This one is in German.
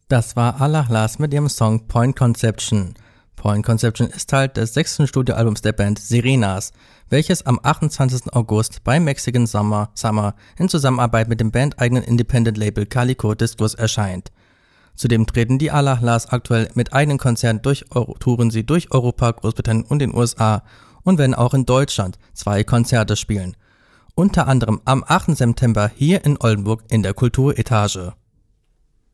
Das war Allah mit ihrem Song Point Conception. Point Conception ist Teil des 6. Studioalbums der Band Sirenas, welches am 28. August bei Mexican Summer in Zusammenarbeit mit dem bandeigenen Independent-Label Calico Discos erscheint. Zudem treten die Allah aktuell mit eigenen Konzerten touren sie durch Europa, Großbritannien und den USA und werden auch in Deutschland 2 Konzerte spielen. Unter anderem am 8. September hier in Oldenburg in der Kulturetage.